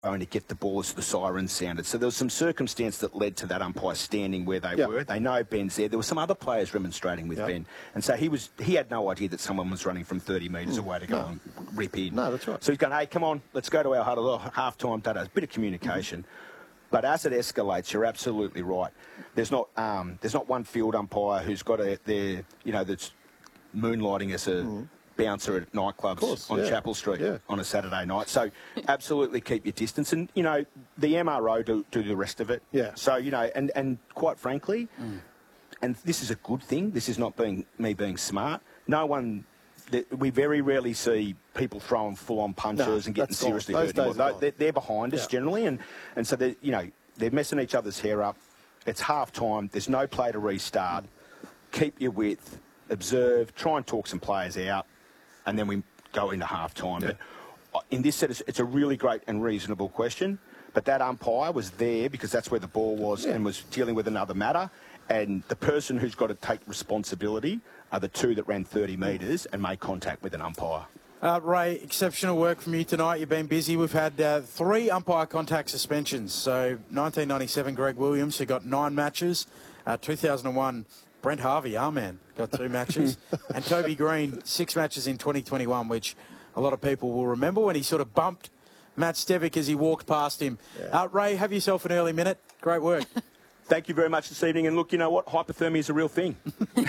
to get the ball as the siren sounded. So there was some circumstance that led to that umpire standing where they were. They know Ben's there. There were some other players remonstrating with Ben. And so he had no idea that someone was running from 30 metres away to go and rip in. No, that's right. So he's going, hey, come on, let's go to our huddle. Half-time, a bit of communication. But as it escalates, you're absolutely right. There's not one field umpire who's got that's moonlighting as a bouncer at nightclubs on Chapel Street on a Saturday night. So absolutely keep your distance. And, the MRO do the rest of it. Yeah. So, and quite frankly, and this is a good thing, this is not me being smart, we very rarely see people throwing full-on punches and getting seriously hurt. They're behind us generally, and so they're messing each other's hair up. It's half-time. There's no play to restart. Keep your width. Observe. Try and talk some players out, and then we go into half-time. Yeah. But in this set, it's a really great and reasonable question. But that umpire was there because that's where the ball was and was dealing with another matter. And the person who's got to take responsibility are the two that ran 30 metres and made contact with an umpire. Ray, exceptional work from you tonight. You've been busy. We've had 3 umpire contact suspensions. So 1997, Greg Williams, who got 9 matches. 2001, Brent Harvey, our man, got 2 matches. And Toby Green, 6 matches in 2021, which a lot of people will remember when he sort of bumped Matt Stevic as he walked past him. Yeah. Ray, have yourself an early minute. Great work. Thank you very much this evening. And look, you know what? Hypothermia is a real thing. Don't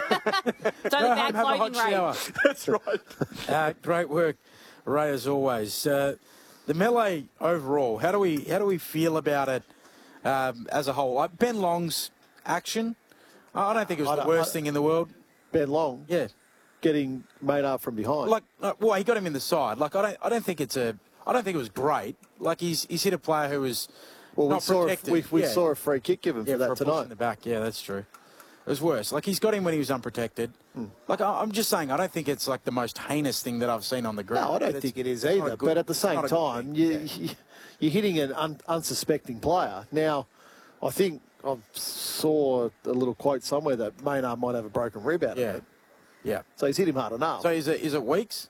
bad clothing, Ray. That's right. Great work, Ray, as always. The melee overall, how do we feel about it as a whole? Like Ben Long's action, I don't think it was the worst thing in the world. Ben Long? Yeah. Getting made up from behind. Well, he got him in the side. I don't think it was great. Like he's hit a player who was not protected. We saw a free kick given for that tonight. In the back, yeah, that's true. It was worse. Like he's got him when he was unprotected. I'm just saying, I don't think it's like the most heinous thing that I've seen on the ground. No, I don't think it is either. But at the same time, you're hitting an unsuspecting player. Now, I think I saw a little quote somewhere that Maynard might have a broken rib out of it. Yeah. So he's hit him hard enough. So is it weeks?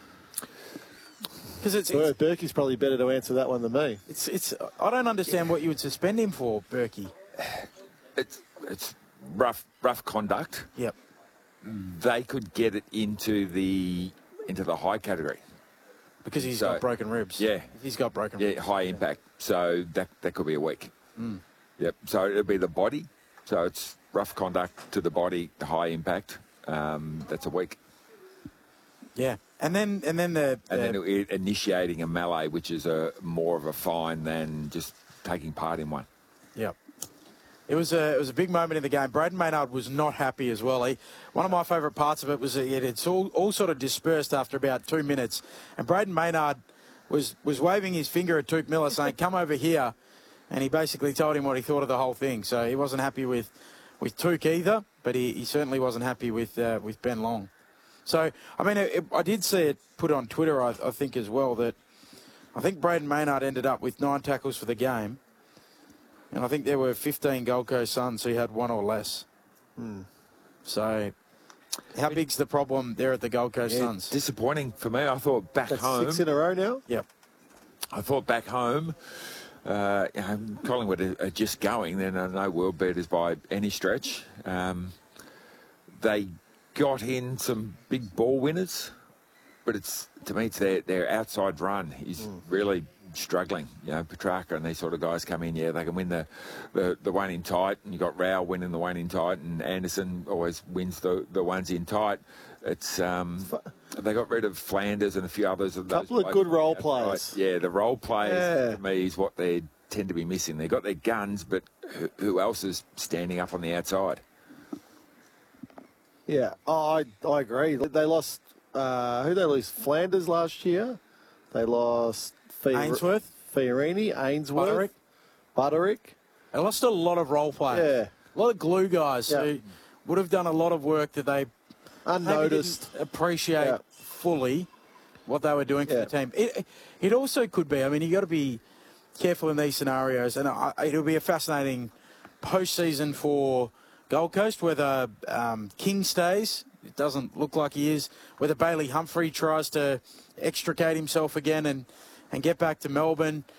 Because Berkey's probably better to answer that one than me. I don't understand what you would suspend him for, Berkey. It's rough conduct. Yep. They could get it into the high category because he's got broken ribs. Yeah, he's got broken ribs. Yeah, high impact. So that could be a week. Yep. So it'll be the body. So it's rough conduct to the body, the high impact. That's a week. Yeah. And then initiating a melee, which is more of a fine than just taking part in one. Yep. It was a big moment in the game. Braden Maynard was not happy as well. One of my favourite parts of it was it's all sort of dispersed after about 2 minutes, and Braden Maynard was waving his finger at Touk Miller saying, "Come over here," and he basically told him what he thought of the whole thing. So he wasn't happy with Touk either, but he certainly wasn't happy with Ben Long. So, I mean, I did see it put on Twitter, I think, as well, that I think Braden Maynard ended up with 9 tackles for the game. And I think there were 15 Gold Coast Suns who had 1 or less. So, how big's the problem there at the Gold Coast Suns? Disappointing for me. I thought back home. 6 in a row now? Yep. I thought back home, Collingwood are just going. They're no world beaters by any stretch. They got in some big ball winners, but to me it's their outside run is really struggling. Petrarca and these sort of guys come in, they can win the one in tight, and you got Rao winning the one in tight, and Anderson always wins the ones in tight. It's they got rid of Flanders and a few others. A couple of good role players. Yeah, the role players to me is what they tend to be missing. They got their guns, but who else is standing up on the outside? Yeah, I agree. They lost, who they lose? Flanders last year. They lost Ainsworth, Fiorini, Ainsworth, Butterick. They lost a lot of role players. Yeah. A lot of glue guys who would have done a lot of work that they unnoticed didn't appreciate fully what they were doing for the team. It also could be, I mean, you got to be careful in these scenarios, and it'll be a fascinating postseason for Gold Coast, whether King stays, it doesn't look like he is, whether Bailey Humphrey tries to extricate himself again and get back to Melbourne.